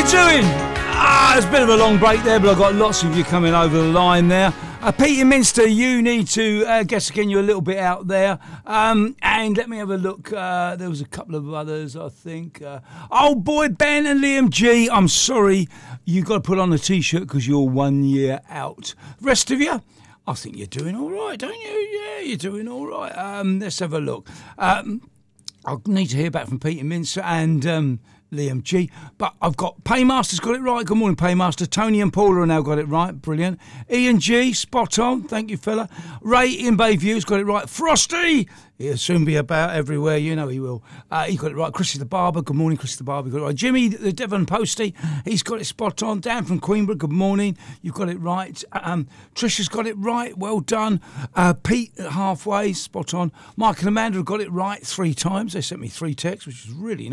doing? It's a bit of a long break there, but I've got lots of you coming over the line there. Peter Minster, you need to guess again. You're a little bit out there. And let me have a look. There was a couple of others, I think. Old Boy Ben and Liam G. I'm sorry, you got to put on a T-shirt because you're 1 year out. Rest of you, I think you're doing all right, don't you? Yeah, you're doing all right. Let's have a look. I need to hear back from Peter Minster and Liam G. But I've got Paymaster's got it right. Good morning, Paymaster. Tony and Paula have now got it right. Brilliant. Ian G, spot on. Thank you, fella. Ray in Bayview's got it right. Frosty, he'll soon be about everywhere. You know he will. He got it right. Chrissy the Barber. Good morning, Chrissy the Barber. Got it right. Jimmy the Devon Postie, he's got it spot on. Dan from Queenborough. Good morning. You've got it right. Trisha's got it right. Well done. Pete halfway. Spot on. Mike and Amanda have got it right 3 times. They sent me 3 texts, which is really nice.